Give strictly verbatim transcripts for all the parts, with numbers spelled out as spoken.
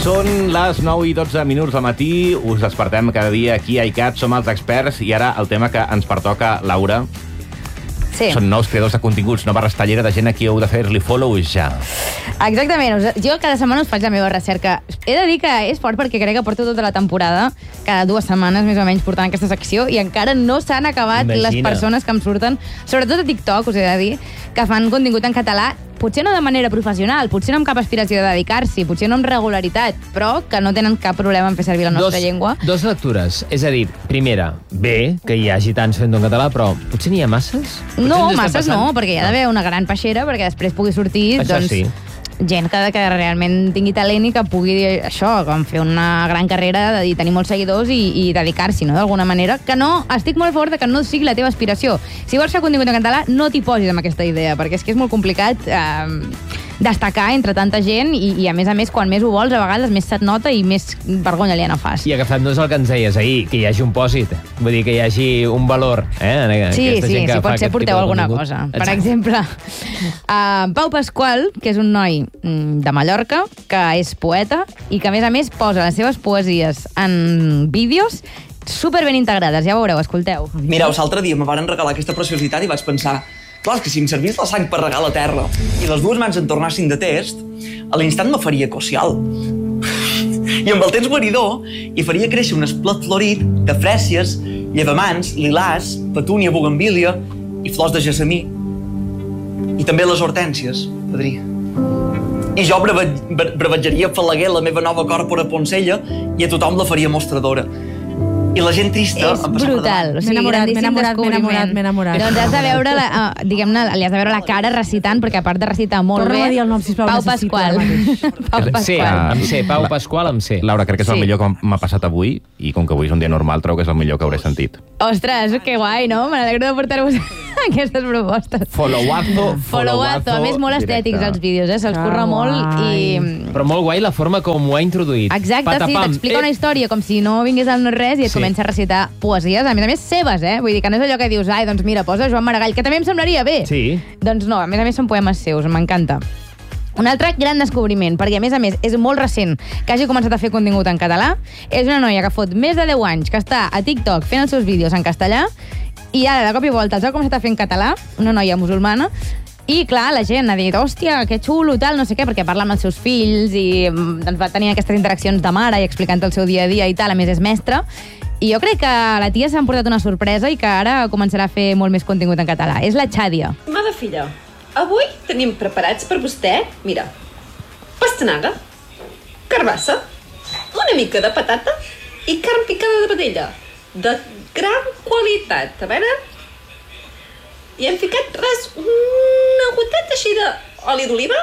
Són les nou i dotze minuts del matí, us despertem cada dia aquí a iCat, som els experts, i ara el tema que ens pertoca, Laura, sí. Són nous creadors de continguts, nova rastellera de gent a qui heu de fer-li follow ja. Exactament, jo cada setmana us faig la meva recerca. He de dir que és fort perquè crec que porto tota la temporada, cada dues setmanes més o menys portant aquesta secció, i encara no s'han acabat Imagina. les persones que em surten, sobretot a TikTok, us he de dir, que fan contingut en català, potser no de manera professional, potser no amb cap aspiració de dedicar-s'hi, potser no amb regularitat, però que no tenen cap problema en fer servir la nostra dos, llengua. Dos lectures. És a dir, primera, bé que hi hagi tants fent-ho en català, però potser n'hi ha masses? Potser no, masses no, perquè hi ha d'haver una gran peixera perquè després pugui sortir Això doncs, sí. gent que, que realment tingui talent i que pugui això, com fer una gran carrera, de tenir molts seguidors i, i dedicar-s'hi, no?, d'alguna manera. Que no, estic molt fort de que no sigui la teva aspiració. Si vols fer contingut en català, no t'hi posis amb aquesta idea, perquè és que és molt complicat eh, destacar entre tanta gent i, i, a més a més, quan més ho vols, a vegades més se't nota i més vergonya aliena fas. I agafant-nos el que ens deies ahir, que hi hagi un pòsit, vull dir que hi hagi un valor. Eh, en sí, sí, gent que si pot ser porteu alguna cosa. Per exemple, uh, Pau Pasqual, que és un noi de Mallorca, que és poeta i que, a més a més, posa les seves poesies en vídeos super ben integrades. Ja veureu, escolteu. Mireu, l'altre dia me varen regalar aquesta preciositat i vaig pensar, clar, és que si em servís la sang per regar la terra i les dues mans en tornassin de test, a l'instant me faria cocial. I amb el temps guaridor hi faria créixer un esplet florit de frècies, llevamans, lilàs, petúnia, bugambília i flors de gessamí. I també les hortències, padrí. I jo brevetjaria Falaguer, la meva nova còrpora Poncella, i a tothom la faria mostradora. I la gent trista... És brutal. O sigui, enamorat, grandíssim enamorat, descobriment. m'he enamorat. Doncs has de veure, la, uh, diguem-ne, li has de veure la cara recitant, perquè a part de recitar molt Torna bé... a dir el nom, sisplau, Pau Pasqual. Pau Pasqual. Sí, amb C, Pau Pasqual amb C. Laura, crec que és el Sí. millor que m'ha passat avui, i com que avui és un dia normal, trobo que és el millor que hauré sentit. Ostres, que guai, no? Me n'alegro de portar-vos aquestes propostes. Followazo, Followazo. A més, molt estètics els vídeos, eh? Se'ls Que curra molt i... Però molt guai la forma com ho ha introduït. Exacte, sí, Patapam. t'explica una història com si no vingués al no res i et Sí. comença a recitar poesies, a més a més seves, eh? Vull dir que no és allò que dius, ai, doncs mira, posa Joan Maragall, que també em semblaria bé. Sí. Doncs no, a més a més són poemes seus, m'encanta. Un altre gran descobriment, perquè a més a més és molt recent que hagi començat a fer contingut en català, és una noia que fot més de deu anys que està a TikTok fent els seus vídeos en castellà i ara de cop i volta els ha començat a fer en català, una noia musulmana, i clar, la gent ha dit, hòstia, que xulo, tal, no sé què, perquè parla amb els seus fills i doncs, va tenir aquestes interaccions de mare i explicant el seu dia a dia i tal, a més és mestra. I jo crec que la tia s'ha emportat una sorpresa i que ara començarà a fer molt més contingut en català. És la Xàdia. Mare filla, avui tenim preparats per vostè, mira, pastanaga, carbassa, una mica de patata i carn picada de vedella, de gran qualitat, a veure? I hem ficat res, una goteta així d'oli d'oliva.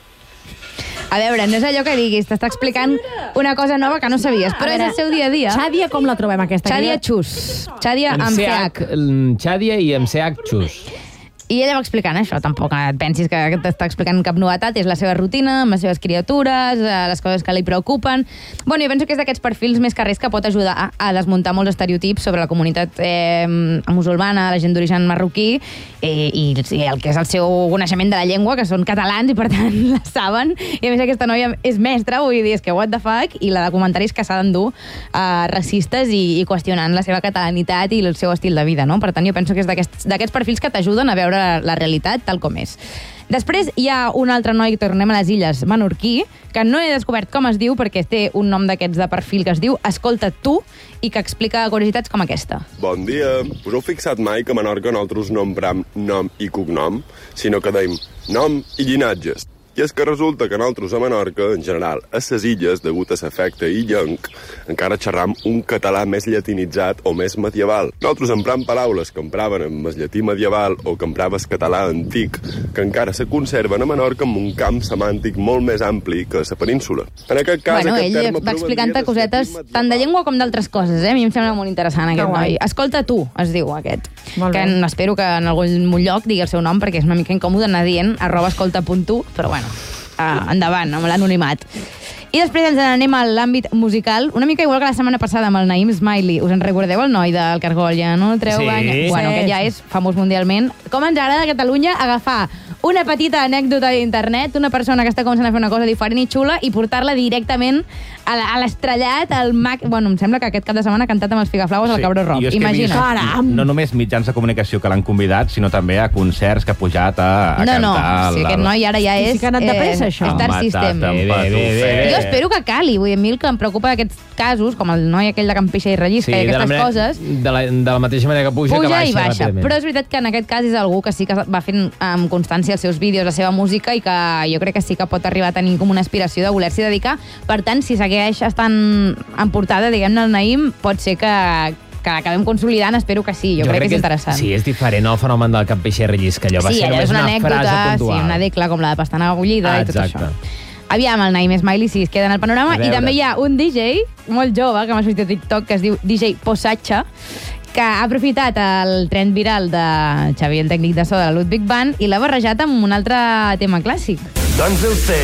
A veure, no és allò que diguis, t'està explicant una cosa nova que no sabies, però és el seu dia a dia. Xàdia, com la trobem, aquesta? Xàdia Xus. Xàdia amb C H. Xàdia i amb C H Xus. I ella va explicant això, tampoc et pensis que t'està explicant cap novetat, és la seva rutina, amb les seves criatures, les coses que li preocupen. Bueno, jo penso que és d'aquests perfils més carrers que pot ajudar a, a desmuntar molts estereotips sobre la comunitat eh, musulmana, la gent d'origen marroquí, eh, i, i el que és el seu coneixement de la llengua, que són catalans i per tant la saben, i a més aquesta noia és mestra, vull dir, és que what the fuck, i la de comentaris que s'ha d'endur eh, racistes i, i qüestionant la seva catalanitat i el seu estil de vida, no? Per tant, jo penso que és d'aquests perfils que t'ajuden a veure la realitat tal com és. Després hi ha un altre noi, que tornem a les illes, menorquí, que no he descobert com es diu perquè té un nom d'aquests de perfil que es diu Escolta tu i que explica curiositats com aquesta. Bon dia. Us heu fixat mai que a Menorca nosaltres no empram nom i cognom, sinó que deim nom i llinatges? I és que resulta que nosaltres a Menorca, en general, a ses illes, degut a l'efecte illenc, encara xerram un català més llatinitzat o més medieval. Nosaltres empram paraules que empraven en el llatí medieval o que emprava el català antic, que encara se conserven a Menorca amb un camp semàntic molt més ampli que a la península. En aquest cas, bueno, aquest ell terme va explicant provenia cosetes del llatí tant de llengua com d'altres coses, eh? A mi em sembla molt interessant aquest guai. noi. Escolta tu, es diu aquest. Molt Que bé. en- espero que en algun lloc digui el seu nom perquè és una mica incòmode anar dient arroba escolta punt tu, però bueno, uh, endavant, amb l'anonimat. I després ens n'anem a l'àmbit musical, una mica igual que la setmana passada amb el Naim Smiley. Us en recordeu el noi del Cargol? Ja no treu Sí. banya? Bueno, Sí. aquest ja és famós mundialment. Com ens agrada a Catalunya agafar una petita anècdota d'internet, una persona que està començant a fer una cosa diferent i xula, i portar-la directament a l'estrellat, al Mac... Bueno, em sembla que aquest cap de setmana ha cantat amb els Figaflaues al Cabró Rock. Imagina. Vist, no només mitjans de comunicació que l'han convidat, sinó també a concerts que ha pujat a, a no, cantar... No, no, sí, aquest noi ara ja és... Sí que ha anat de pressa, això. Star System. Bé, bé, bé, bé. Jo espero que cali. Vull dir, a mi el que em preocupa d'aquests casos, com el noi aquell de Can Pixa i Rellisca i aquestes manera, coses... De la, de la mateixa manera que puja, puja que baixa. i baixa. Ràpidament. Però és veritat que en aquest cas és algú que sí que va fent amb constància els seus vídeos, la seva música, i que jo crec que sí que pot arribar a tenir com una aspiració de voler-s'hi dedicar. Per tant, si segueix estant en portada, diguem-ne, el Naïm, pot ser que, que l'acabem consolidant, espero que sí, jo, jo crec, crec que és interessant. Sí, és diferent el fenomen del Can Pixa i Rellisca, allò va sí, ser allò només és una, una anècdota, frase puntual. Sí, una decla com la de pastana bullida ah, i tot exacte. això. Aviam, el Naïm Smiley sí es queda en el panorama, i també hi ha un D J molt jove, que m'ha sortit a TikTok, que es diu D J Posatxa, que ha aprofitat el trend viral de Xavi, el tècnic de so de la Ludwig Band, i l'ha barrejat amb un altre tema clàssic. Doncs deu ser